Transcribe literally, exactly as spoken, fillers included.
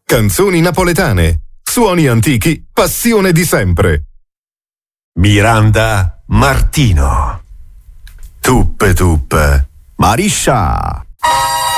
canzoni napoletane, suoni antichi, passione di sempre. Miranda Martino. Tuppe tuppe. Mariscia.